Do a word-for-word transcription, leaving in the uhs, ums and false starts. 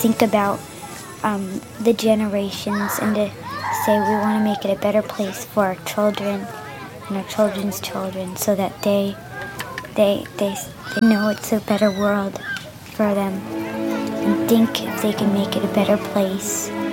think about um, the generations and to say we want to make it a better place for our children and our children's children, so that they they they, they know it's a better world for them and think if they can make it a better place.